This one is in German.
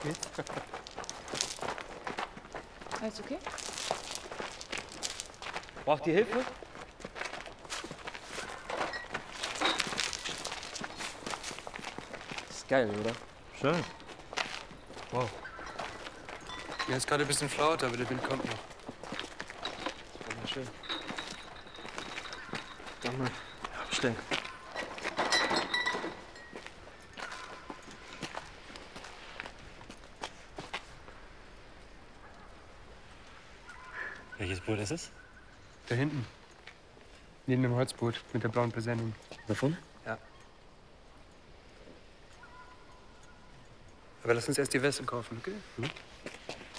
geht's? Alles okay? Braucht ihr Hilfe? Ist geil, oder? Schön. Wow. Mir ist gerade ein bisschen flaut, aber der Wind kommt noch. Wunderschön. Sag mal, bestellen. Welches Boot ist es? Da hinten. Neben dem Holzboot mit der blauen Presenning. Davon? Ja. Aber lass uns erst die Weste kaufen, okay?